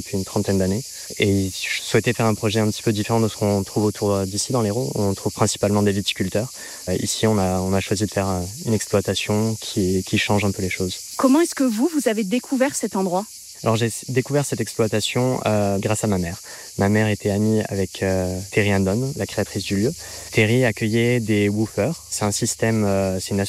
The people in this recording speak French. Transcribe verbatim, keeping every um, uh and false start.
depuis une trentaine d'années. Et je souhaitais faire un projet un petit peu différent de ce qu'on trouve autour d'ici dans l'Hérault. On trouve principalement des viticulteurs. Ici, on a, on a choisi de faire une exploitation qui, qui change un peu les choses. Comment est-ce que vous, vous avez découvert cet endroit ? Alors j'ai découvert cette exploitation euh, grâce à ma mère. Ma mère était amie avec euh, Terry Andon, la créatrice du lieu. Terry accueillait des woofers. C'est un système, euh, c'est une association